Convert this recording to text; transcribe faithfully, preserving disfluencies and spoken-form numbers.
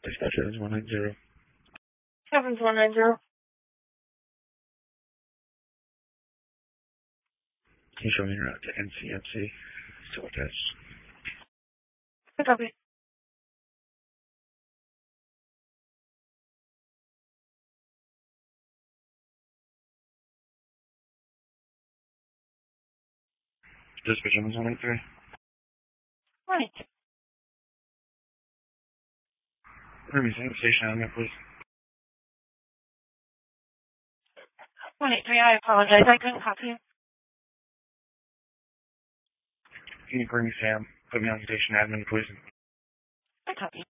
Dispatch Evans one nine zero. Evans one nine zero. Can you show me route to N C M C? Still attached. Good copy. Dispatch Evans one eight three. Right. Let me see the station on there, please. one eight three, I apologize. I couldn't copy you. Can you bring me Sam? Put me on station admin, please. I copy.